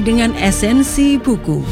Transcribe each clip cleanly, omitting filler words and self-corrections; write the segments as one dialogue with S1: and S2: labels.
S1: dengan esensi buku.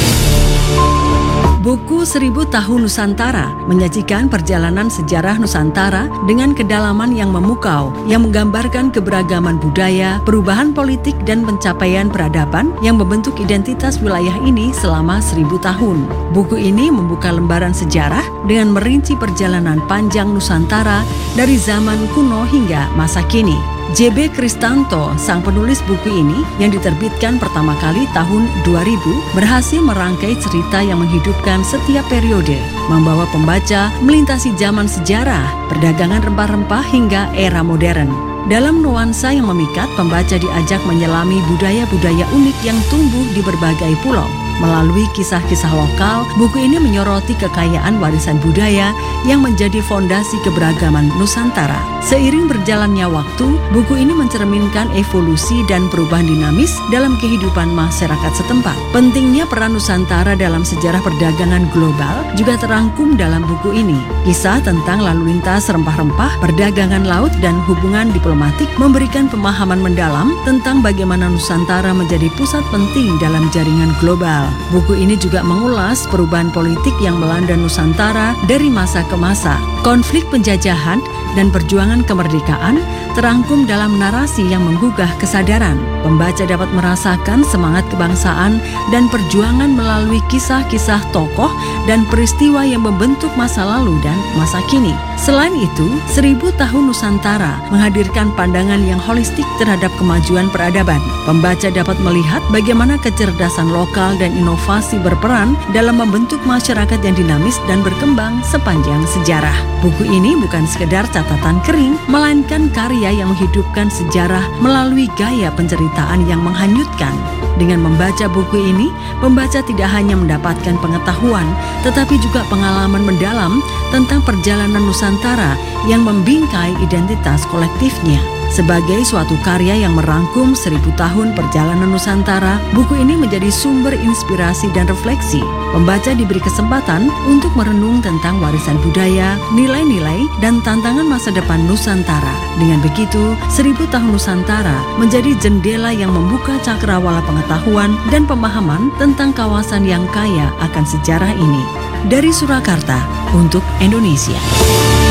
S1: Buku 1000 Tahun Nusantara menyajikan perjalanan sejarah Nusantara dengan kedalaman yang memukau, yang menggambarkan keberagaman budaya, perubahan politik, dan pencapaian peradaban yang membentuk identitas wilayah ini selama 1000 tahun. Buku ini membuka lembaran sejarah dengan merinci perjalanan panjang Nusantara dari zaman kuno hingga masa kini. J.B. Kristanto, sang penulis buku ini yang diterbitkan pertama kali tahun 2000, berhasil merangkai cerita yang menghidupkan setiap periode, membawa pembaca melintasi zaman sejarah, perdagangan rempah-rempah hingga era modern. Dalam nuansa yang memikat, pembaca diajak menyelami budaya-budaya unik yang tumbuh di berbagai pulau. Melalui kisah-kisah lokal, buku ini menyoroti kekayaan warisan budaya yang menjadi fondasi keberagaman Nusantara. Seiring berjalannya waktu, buku ini mencerminkan evolusi dan perubahan dinamis dalam kehidupan masyarakat setempat. Pentingnya peran Nusantara dalam sejarah perdagangan global juga terangkum dalam buku ini. Kisah tentang lalu lintas rempah-rempah, perdagangan laut, dan hubungan diplomatik memberikan pemahaman mendalam tentang bagaimana Nusantara menjadi pusat penting dalam jaringan global. Buku ini juga mengulas perubahan politik yang melanda Nusantara dari masa ke masa. Konflik penjajahan dan perjuangan kemerdekaan terangkum dalam narasi yang menggugah kesadaran. Pembaca dapat merasakan semangat kebangsaan dan perjuangan melalui kisah-kisah tokoh dan peristiwa yang membentuk masa lalu dan masa kini. Selain itu, 1000 Tahun Nusantara menghadirkan pandangan yang holistik terhadap kemajuan peradaban. Pembaca dapat melihat bagaimana kecerdasan lokal dan inovasi berperan dalam membentuk masyarakat yang dinamis dan berkembang sepanjang sejarah. Buku ini bukan sekedar catatan kering, melainkan karya yang menghidupkan sejarah melalui gaya penceritaan yang menghanyutkan. Dengan membaca buku ini, pembaca tidak hanya mendapatkan pengetahuan, tetapi juga pengalaman mendalam tentang perjalanan Nusantara yang membingkai identitas kolektifnya. Sebagai suatu karya yang merangkum 1000 tahun perjalanan Nusantara, buku ini menjadi sumber inspirasi dan refleksi. Pembaca diberi kesempatan untuk merenung tentang warisan budaya, nilai-nilai, dan tantangan masa depan Nusantara. Dengan begitu, 1000 Tahun Nusantara menjadi jendela yang membuka cakrawala pengetahuan dan pemahaman tentang kawasan yang kaya akan sejarah ini. Dari Surakarta, untuk Indonesia.